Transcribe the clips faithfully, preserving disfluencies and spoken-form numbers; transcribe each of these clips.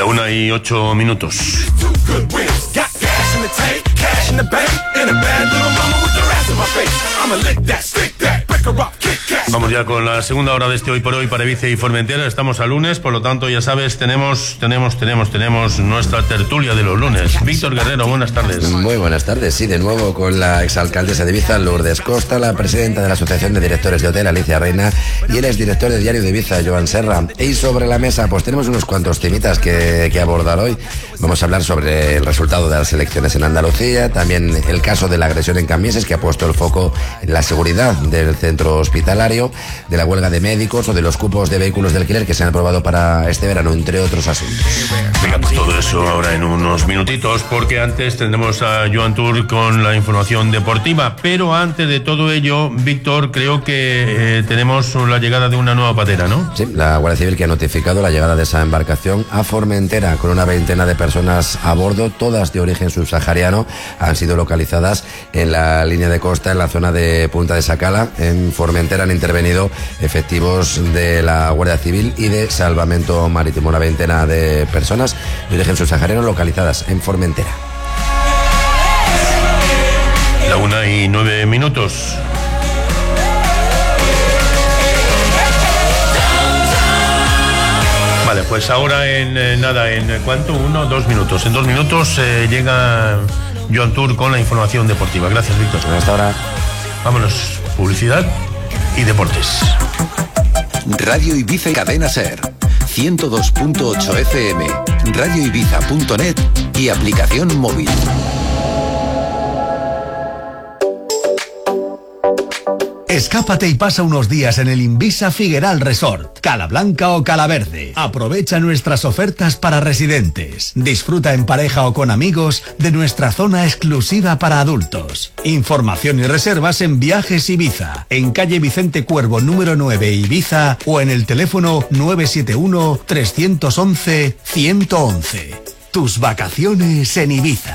La una y ocho minutos. Vamos ya con la segunda hora de este Hoy por Hoy para Ibiza y Formentera. Estamos a lunes, por lo tanto, ya sabes, tenemos, tenemos, tenemos, tenemos nuestra tertulia de los lunes. Víctor Guerrero, buenas tardes. Muy buenas tardes, sí, de nuevo con la exalcaldesa de Ibiza, Lourdes Costa, la presidenta de la Asociación de Directores de Hotel, Alicia Reina, y el exdirector de Diario de Ibiza, Joan Serra. Y sobre la mesa, pues tenemos unos cuantos temitas que, que abordar hoy. Vamos a hablar sobre el resultado de las elecciones en Andalucía, también el caso de la agresión en Camieses, que ha puesto el foco en la seguridad del centro hospitalario, de la huelga de médicos o de los cupos de vehículos de alquiler que se han aprobado para este verano, entre otros asuntos. Digamos todo eso ahora en unos minutitos, porque antes tendremos a Joan Tour con la información deportiva. Pero antes de todo ello, Víctor, creo que eh, tenemos la llegada de una nueva patera, ¿no? Sí, la Guardia Civil que ha notificado la llegada de esa embarcación a Formentera con una veintena de personas a bordo, todas de origen subsahariano, han sido localizadas en la línea de costa en la zona de Punta de Sacala. En Formentera han intervenido efectivos de la Guardia Civil y de Salvamento Marítimo, una veintena de personas de origen subsahariano localizadas en Formentera. La una y nueve minutos. Vale, pues ahora en eh, nada, en ¿cuánto? Uno, dos minutos. En dos minutos eh, llega Joan Tour con la información deportiva. Gracias, Víctor. Hasta ahora. Vámonos, publicidad y deportes. Radio Ibiza y Cadena Ser, ciento dos punto ocho F M, radio ibiza punto net y aplicación móvil. Escápate y pasa unos días en el Invisa Figueral Resort, Cala Blanca o Cala Verde. Aprovecha nuestras ofertas para residentes. Disfruta en pareja o con amigos de nuestra zona exclusiva para adultos. Información y reservas en Viajes Ibiza, en calle Vicente Cuervo número nueve, Ibiza, o en el teléfono nueve siete uno, tres uno uno, uno uno uno. Tus vacaciones en Ibiza.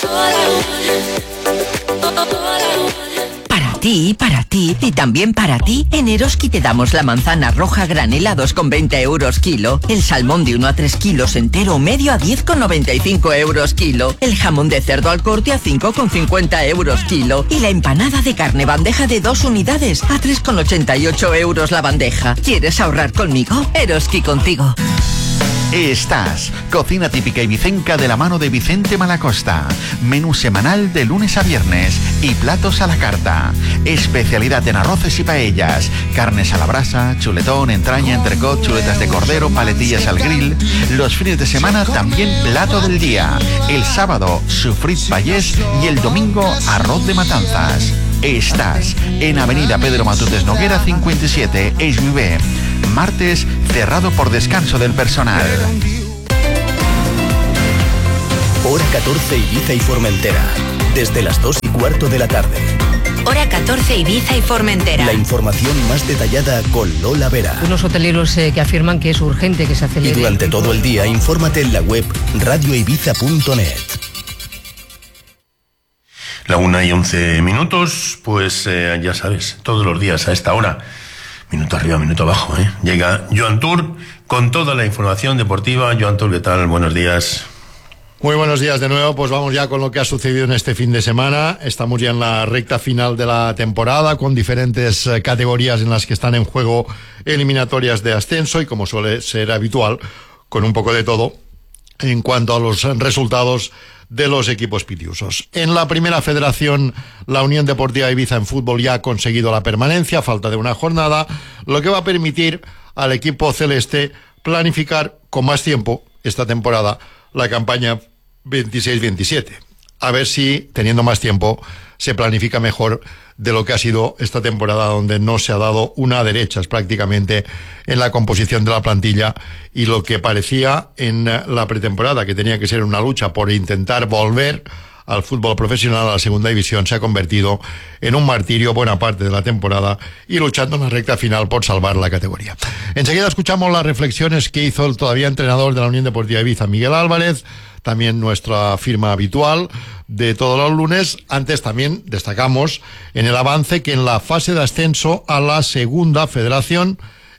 Para ti, para ti y también para ti, en Eroski te damos la manzana roja granelados con veinte euros kilo, el salmón de uno a tres kilos entero o medio a diez con noventa y cinco euros kilo, el jamón de cerdo al corte a cinco con cincuenta euros kilo y la empanada de carne bandeja de dos unidades a tres con ochenta y ocho euros la bandeja. ¿Quieres ahorrar conmigo? Eroski contigo. Estás, cocina típica ibicenca de la mano de Vicente Malacosta. Menú semanal de lunes a viernes y platos a la carta. Especialidad en arroces y paellas, carnes a la brasa, chuletón, entraña, entrecot, chuletas de cordero, paletillas al grill. Los fines de semana también plato del día. El sábado, sufrit payés y el domingo, arroz de matanzas. Estás en Avenida Pedro Matutes Noguera cincuenta y siete, Esvivé. Martes, cerrado por descanso del personal. Hora catorce, Ibiza y Formentera. Desde las dos y cuarto de la tarde. Hora catorce, Ibiza y Formentera. La información más detallada con Lola Vera. Unos hoteleros eh, que afirman que es urgente que se acelere. Y durante todo el día, infórmate en la web radio ibiza punto net. La una y once minutos, pues eh, ya sabes, todos los días a esta hora, minuto arriba, minuto abajo, ¿eh? Llega Joan Tour con toda la información deportiva. Joan Tour, ¿qué tal? Buenos días. Muy buenos días de nuevo, pues vamos ya con lo que ha sucedido en este fin de semana. Estamos ya en la recta final de la temporada, con diferentes eh, categorías en las que están en juego eliminatorias de ascenso y, como suele ser habitual, con un poco de todo en cuanto a los resultados de los equipos pitiusos. En la primera federación, la Unión Deportiva Ibiza en fútbol ya ha conseguido la permanencia a falta de una jornada, lo que va a permitir al equipo celeste planificar con más tiempo esta temporada la campaña veintiséis veintisiete. A ver si, teniendo más tiempo, se planifica mejor de lo que ha sido esta temporada, donde no se ha dado una a derechas prácticamente en la composición de la plantilla, y lo que parecía en la pretemporada que tenía que ser una lucha por intentar volver al fútbol profesional, a la segunda división, se ha convertido en un martirio buena parte de la temporada y luchando en la recta final por salvar la categoría. Enseguida escuchamos las reflexiones que hizo el todavía entrenador de la Unión Deportiva Ibiza, Miguel Álvarez, también nuestra firma habitual de todos los lunes. Antes también destacamos en el avance que en la fase de ascenso a la segunda federación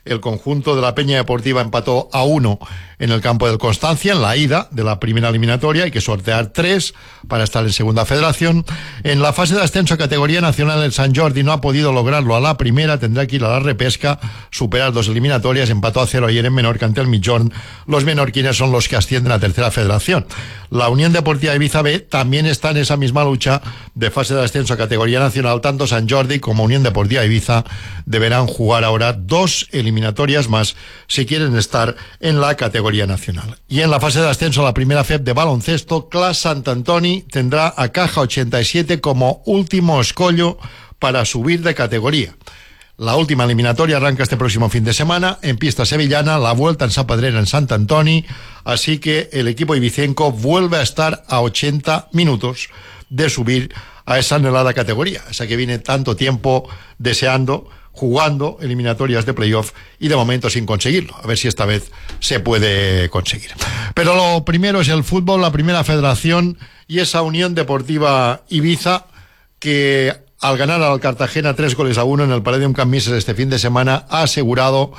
el conjunto de la Peña Deportiva empató a uno en el campo del Constancia, en la ida de la primera eliminatoria. Hay que sortear tres para estar en segunda federación. En la fase de ascenso a categoría nacional, el Sant Jordi no ha podido lograrlo a la primera, tendrá que ir a la repesca, superar dos eliminatorias, empató a cero ayer en Menorca ante el Migjorn. Los menorquines son los que ascienden a tercera federación. La Unión Deportiva Ibiza B también está en esa misma lucha de fase de ascenso a categoría nacional. Tanto Sant Jordi como Unión Deportiva Ibiza deberán jugar ahora dos eliminatorias más si quieren estar en la categoría nacional. Y en la fase de ascenso a la primera F E P de baloncesto, Clas Sant Antoni tendrá a Caja ochenta y siete como último escollo para subir de categoría. La última eliminatoria arranca este próximo fin de semana en pista sevillana, la vuelta en Sa Pedrera en Sant Antoni, así que el equipo ibicenco vuelve a estar a ochenta minutos de subir a esa anhelada categoría, esa que viene tanto tiempo deseando, jugando eliminatorias de playoff y de momento sin conseguirlo. A ver si esta vez se puede conseguir. Pero lo primero es el fútbol, la primera federación y esa Unión Deportiva Ibiza que al ganar al Cartagena tres goles a uno en el Palladium Camp Misses este fin de semana ha asegurado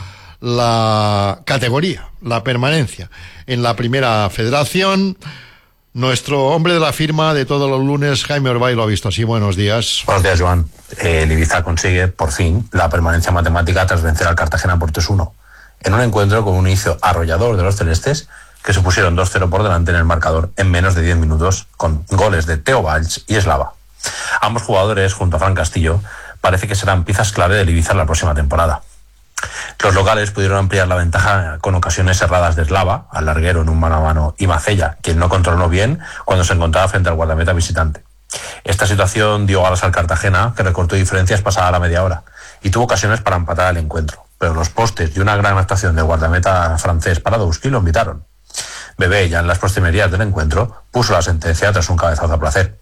la categoría, la permanencia en la primera federación. Nuestro hombre de la firma de todos los lunes, Jaime Orbay, lo ha visto así. Buenos días. Buenos días, Joan. Eh, el Ibiza consigue, por fin, la permanencia matemática tras vencer al Cartagena por tres uno. En un encuentro con un inicio arrollador de los celestes, que se pusieron dos cero por delante en el marcador en menos de diez minutos, con goles de Teo Valls y Eslava. Ambos jugadores, junto a Fran Castillo, parece que serán piezas clave del Ibiza en la próxima temporada. Los locales pudieron ampliar la ventaja con ocasiones cerradas de Eslava, al larguero en un mano a mano, y Macella, quien no controló bien cuando se encontraba frente al guardameta visitante. Esta situación dio alas al Cartagena, que recortó diferencias pasada la media hora, y tuvo ocasiones para empatar el encuentro. Pero los postes y una gran actuación del guardameta francés Paradowski lo invitaron. Bebé, ya en las postrimerías del encuentro, puso la sentencia tras un cabezazo a placer.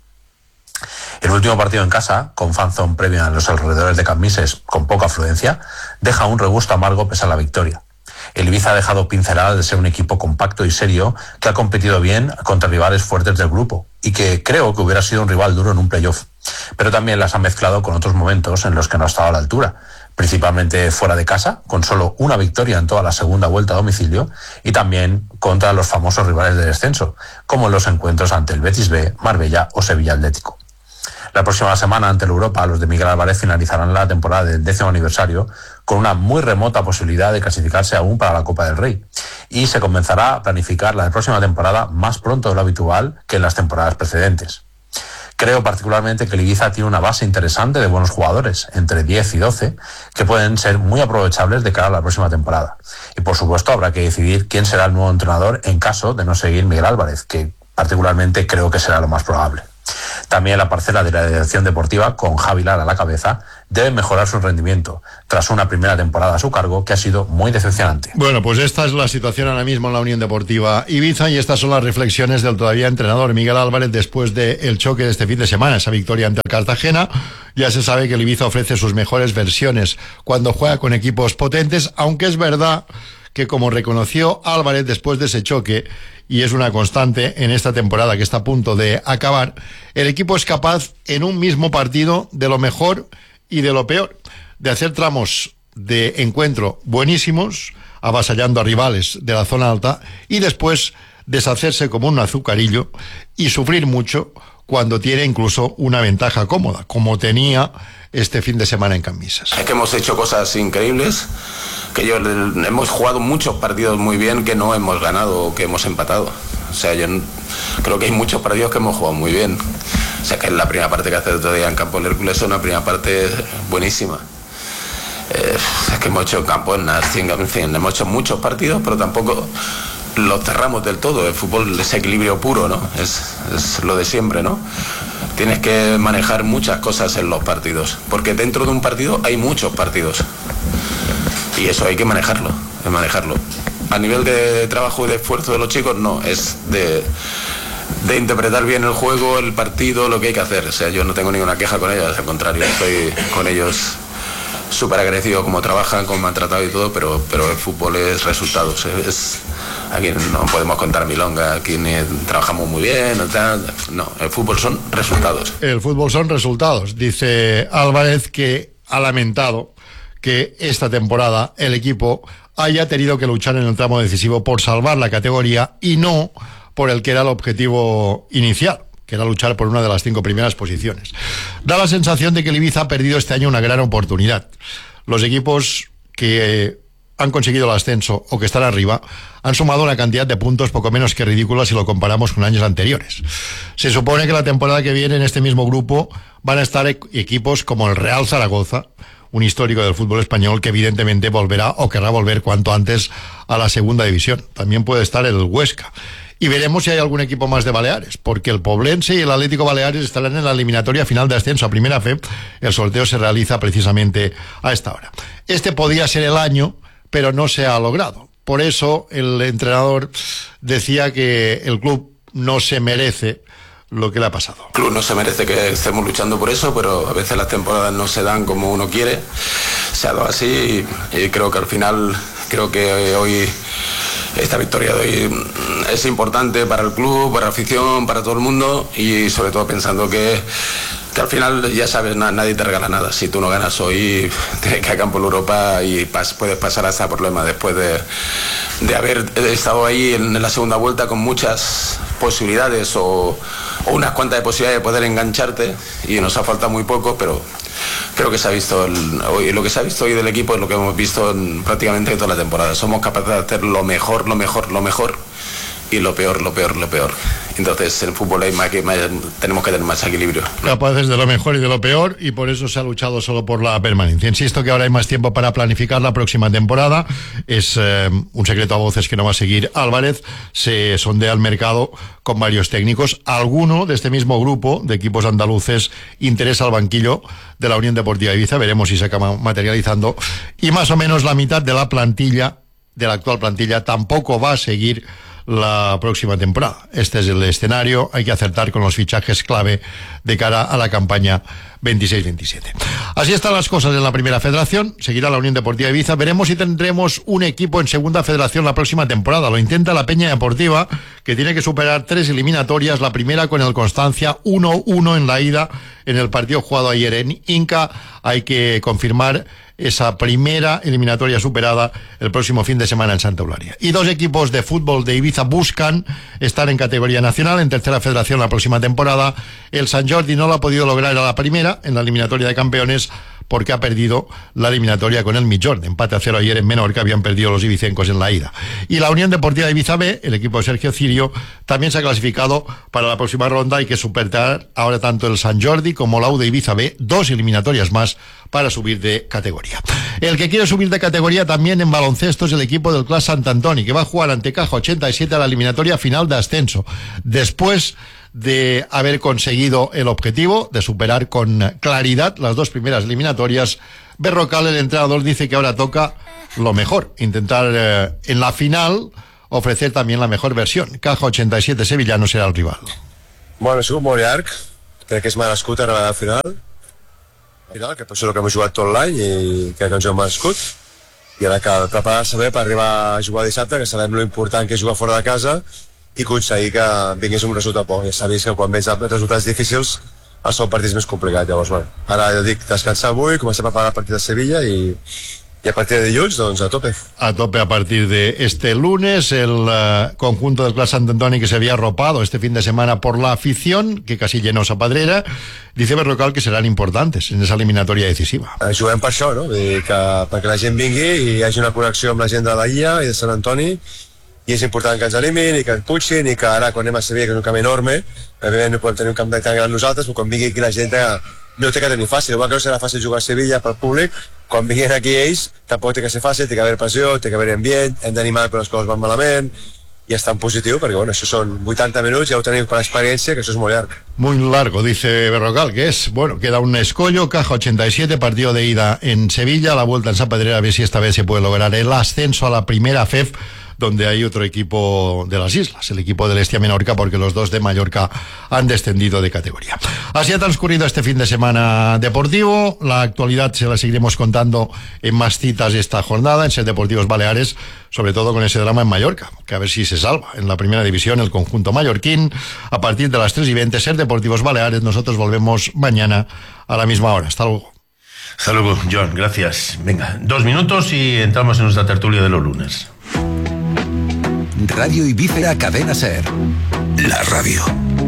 El último partido en casa, con fanzone previo en los alrededores de Camp Misses con poca afluencia, deja un regusto amargo pese a la victoria. El Ibiza ha dejado pinceladas de ser un equipo compacto y serio que ha competido bien contra rivales fuertes del grupo y que creo que hubiera sido un rival duro en un playoff. Pero también las ha mezclado con otros momentos en los que no ha estado a la altura, principalmente fuera de casa, con solo una victoria en toda la segunda vuelta a domicilio, y también contra los famosos rivales de descenso, como en los encuentros ante el Betis B, Marbella o Sevilla Atlético. La próxima semana ante el Europa, los de Miguel Álvarez finalizarán la temporada del décimo aniversario con una muy remota posibilidad de clasificarse aún para la Copa del Rey, y se comenzará a planificar la próxima temporada más pronto de lo habitual que en las temporadas precedentes. Creo particularmente que el Ibiza tiene una base interesante de buenos jugadores, entre diez y doce, que pueden ser muy aprovechables de cara a la próxima temporada. Y por supuesto habrá que decidir quién será el nuevo entrenador en caso de no seguir Miguel Álvarez, que particularmente creo que será lo más probable. También la parcela de la dirección deportiva, con Javi Lara a la cabeza, debe mejorar su rendimiento tras una primera temporada a su cargo que ha sido muy decepcionante. Bueno, pues esta es la situación ahora mismo en la Unión Deportiva Ibiza y estas son las reflexiones del todavía entrenador Miguel Álvarez después del choque de este fin de semana, esa victoria ante el Cartagena. Ya se sabe que el Ibiza ofrece sus mejores versiones cuando juega con equipos potentes, aunque es verdad que, como reconoció Álvarez después de ese choque, y es una constante en esta temporada que está a punto de acabar, el equipo es capaz en un mismo partido de lo mejor y de lo peor, de hacer tramos de encuentro buenísimos, avasallando a rivales de la zona alta, y después deshacerse como un azucarillo y sufrir mucho cuando tiene incluso una ventaja cómoda, como tenía este fin de semana en Camp Misses. Es que hemos hecho cosas increíbles, que yo hemos jugado muchos partidos muy bien que no hemos ganado o que hemos empatado. O sea, yo creo que hay muchos partidos que hemos jugado muy bien. O sea, que es la primera parte que hace el otro día en Campo del Hércules, es una primera parte buenísima. Eh, es que hemos hecho campo en las cien, en fin, hemos hecho muchos partidos, pero tampoco los cerramos del todo. El fútbol es equilibrio puro, ¿no? Es, es lo de siempre, ¿no? Tienes que manejar muchas cosas en los partidos, porque dentro de un partido hay muchos partidos. Y eso hay que manejarlo, hay que manejarlo. A nivel de trabajo y de esfuerzo de los chicos, no, es de, de interpretar bien el juego, el partido, lo que hay que hacer. O sea, yo no tengo ninguna queja con ellos, al contrario, estoy con ellos súper agradecido como trabajan, cómo me han tratado y todo, pero, pero el fútbol es resultados. Es, aquí no podemos contar milonga, aquí ni trabajamos muy bien, no, tal, no, el fútbol son resultados. El fútbol son resultados, dice Álvarez, que ha lamentado que esta temporada el equipo haya tenido que luchar en el tramo decisivo por salvar la categoría y no por el que era el objetivo inicial, que era luchar por una de las cinco primeras posiciones. Da la sensación de que el Ibiza ha perdido este año una gran oportunidad. Los equipos que han conseguido el ascenso o que están arriba han sumado una cantidad de puntos poco menos que ridícula si lo comparamos con años anteriores. Se supone que la temporada que viene en este mismo grupo van a estar equipos como el Real Zaragoza, un histórico del fútbol español que evidentemente volverá o querrá volver cuanto antes a la segunda división. También puede estar el Huesca. Y veremos si hay algún equipo más de Baleares, porque el Poblense y el Atlético Baleares estarán en la eliminatoria final de ascenso a Primera F. El sorteo se realiza precisamente a esta hora. Este podía ser el año, pero no se ha logrado. Por eso el entrenador decía que el club no se merece lo que le ha pasado. El club no se merece que estemos luchando por eso, pero a veces las temporadas no se dan como uno quiere. Se ha dado así y, y creo que al final, creo que hoy esta victoria de hoy es importante para el club, para la afición, para todo el mundo y sobre todo pensando que, que al final ya sabes, na, nadie te regala nada. Si tú no ganas hoy, tienes que ir a campo de Europa y pas, puedes pasar hasta problema después de, de haber estado ahí en, en la segunda vuelta con muchas posibilidades o, o unas cuantas de posibilidades de poder engancharte y nos ha faltado muy poco, pero creo que se ha visto el, hoy, lo que se ha visto hoy del equipo es lo que hemos visto en prácticamente toda la temporada. Somos capaces de hacer lo mejor, lo mejor, lo mejor y lo peor, lo peor, lo peor. Entonces en fútbol hay más que, más, tenemos que tener más equilibrio. Capaces de lo mejor y de lo peor y por eso se ha luchado solo por la permanencia. Insisto que ahora hay más tiempo para planificar la próxima temporada. Es eh, un secreto a voces que no va a seguir Álvarez. Se sondea el mercado con varios técnicos. Alguno de este mismo grupo de equipos andaluces interesa al banquillo de la Unión Deportiva Ibiza. Veremos si se acaba materializando. Y más o menos la mitad de la plantilla, de la actual plantilla, tampoco va a seguir la próxima temporada. Este es el escenario. Hay que acertar con los fichajes clave de cara a la campaña veintiséis veintisiete. Así están las cosas en la Primera Federación. Seguirá la Unión Deportiva Ibiza. Veremos si tendremos un equipo en Segunda Federación la próxima temporada. Lo intenta la Peña Deportiva, que tiene que superar tres eliminatorias. La primera con el Constancia, uno uno en la ida en el partido jugado ayer en Inca. Hay que confirmar esa primera eliminatoria superada el próximo fin de semana en Santa Eulalia. Y dos equipos de fútbol de Ibiza buscan estar en categoría nacional, en Tercera Federación la próxima temporada. El Sant Jordi no lo ha podido lograr a la primera, en la eliminatoria de campeones, porque ha perdido la eliminatoria con el Migjorn. Empate a cero ayer en Menorca, habían perdido los ibicencos en la ida. Y la Unión Deportiva de Ibiza B, el equipo de Sergio Cirio, también se ha clasificado para la próxima ronda. Hay que superar ahora tanto el Sant Jordi como la U de Ibiza B, dos eliminatorias más para subir de categoría. El que quiere subir de categoría también en baloncesto es el equipo del Clas Sant Antoni, que va a jugar ante Caja ochenta y siete a la eliminatoria final de ascenso, después de haber conseguido el objetivo de superar con claridad las dos primeras eliminatorias. Berrocal, el entrenador, dice que ahora toca lo mejor, intentar eh, en la final ofrecer también la mejor versión. Caja ochenta y siete sevillano serà el rival. Bueno, ha sigut molt llarg, crec que és merescut arribar a la final, final que penso que hem jugat tot l'any i crec que ens hem merescut, i ara cal preparar-se bé per arribar a jugar dissabte, que sabem lo important que és jugar fora de casa i aconseguir que vingués un resultat bo. Ja s'ha vist que quan vens a resultats difícils els són partits més complicats. Llavors, bueno, ara jo dic descansar avui, comencem a preparar el partit de Sevilla i, y a partir de dilluns, doncs a tope. A tope a partir de este lunes, el uh, conjunto del Clas Sant Antoni, que se había arropado este fin de semana por la afición, que casi llenó esa Padrera, dice Berrocal que serán importantes en esa eliminatoria decisiva. Eh, juguem per això, no? Vull dir que perquè la gent vingui i hi hagi una connexió amb la gent de la Illa i de Sant Antoni, i és important que ens animin i que ens puixin, i que ara quan anem a Sevilla, que és un camp enorme, evidentment no podem tenir un camp tan gran nosaltres, però quan vingui aquí la gent no té que tenir fàcil. Igual que no serà fàcil jugar a Sevilla pel públic, quan vinguin aquí ells tampoc té que ser fàcil, té que haver pressió, té que haver ambient, hem d'animar quan les coses van malament i estar en positiu, perquè bueno, això són vuitanta minuts, ja ho tenim per l'experiència, que això és molt llarg. Muy largo, dice Berrocal, que es, bueno, queda un escollo, Caja ochenta y siete, partido de ida en Sevilla, la vuelta en San Pedrera, a ver si esta vez se puede lograr el ascenso a la primera F E F, donde hay otro equipo de las islas, el equipo del Estia Menorca, porque los dos de Mallorca han descendido de categoría. Así ha transcurrido este fin de semana deportivo. La actualidad se la seguiremos contando en más citas esta jornada, en Ser Deportivos Baleares, sobre todo con ese drama en Mallorca, que a ver si se salva en la primera división el conjunto mallorquín. A partir de las tres y veinte, Ser Deportivos Baleares. Nosotros volvemos mañana a la misma hora. Hasta luego. Hasta luego, John, gracias. Venga, dos minutos y entramos en nuestra tertulia de los lunes. Radio Ibiza Cadena Ser. La radio.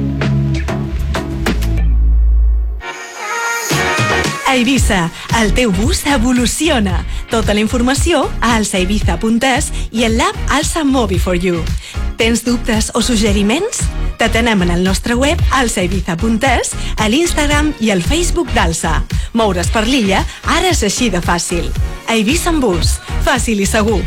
A Eivissa, el teu bus evoluciona. Tota la informació a alsaibiza punt es i en l'app Alsa Mobi for You. Tens dubtes o suggeriments? T'atenem en el nostre web alsaibiza punt es, a l'Instagram i al Facebook d'Alsa. Moure's per l'illa ara és així de fàcil. A Eivissa en bus, fàcil i segur.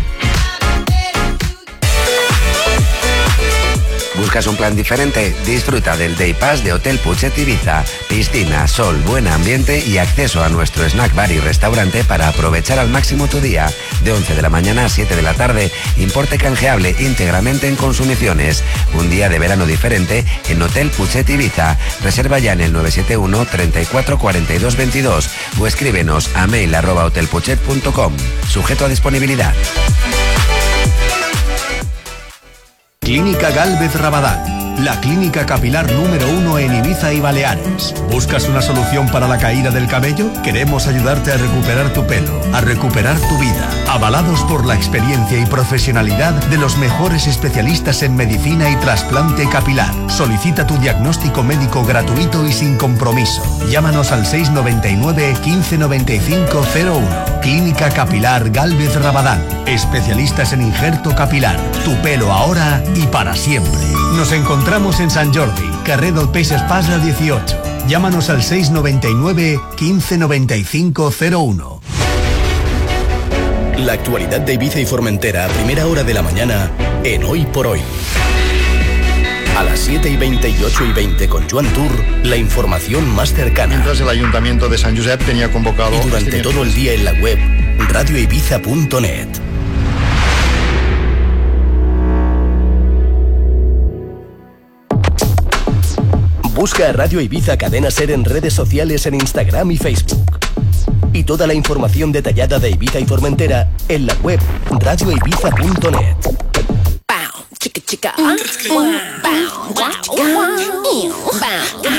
¿Buscas un plan diferente? Disfruta del Day Pass de Hotel Puchet Ibiza. Piscina, sol, buen ambiente y acceso a nuestro snack bar y restaurante para aprovechar al máximo tu día. De once de la mañana a siete de la tarde, importe canjeable íntegramente en consumiciones. Un día de verano diferente en Hotel Puchet Ibiza. Reserva ya en el nueve siete uno, treinta y cuatro, cuarenta y dos veintidós o escríbenos a mail arroba hotelpuchet punto com. Sujeto a disponibilidad. Clínica Gálvez Rabadán, la clínica capilar número uno en Ibiza y Baleares. ¿Buscas una solución para la caída del cabello? Queremos ayudarte a recuperar tu pelo, a recuperar tu vida. Avalados por la experiencia y profesionalidad de los mejores especialistas en medicina y trasplante capilar. Solicita tu diagnóstico médico gratuito y sin compromiso. Llámanos al seis noventa y nueve, quince noventa y cinco cero uno. Clínica Capilar Gálvez Rabadán. Especialistas en injerto capilar. Tu pelo ahora y para siempre. Nos encontramos en Sant Jordi, carrer del Peix Espasa dieciocho. Llámanos al seis noventa y nueve, quince noventa y cinco cero uno. La actualidad de Ibiza y Formentera a primera hora de la mañana en Hoy por Hoy. A las siete y veinte y ocho y veinte con Joan Tour, la información más cercana. Mientras el Ayuntamiento de San Josep tenía convocado... Y durante todo el día en la web radio ibiza punto net. Busca a Radio Ibiza Cadena Ser en redes sociales en Instagram y Facebook. Y toda la información detallada de Ibiza y Formentera en la web radio ibiza punto net. Chica, chica.